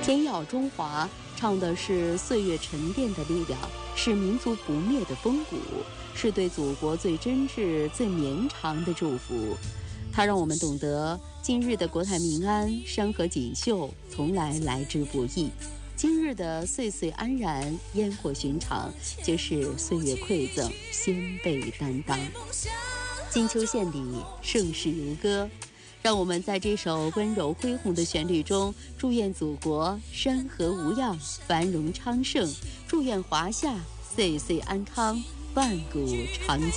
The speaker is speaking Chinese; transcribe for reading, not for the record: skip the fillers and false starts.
天耀中华唱的是岁月沉淀的力量，是民族不灭的风骨，是对祖国最真挚最绵长的祝福。它让我们懂得今日的国泰民安山河锦绣从来之不易，今日的岁岁安然烟火寻常就是岁月馈赠先辈担当。金秋献礼，盛世如歌，让我们在这首温柔恢宏的旋律中，祝愿祖国山河无恙，繁荣昌盛，祝愿华夏岁岁安康，万古长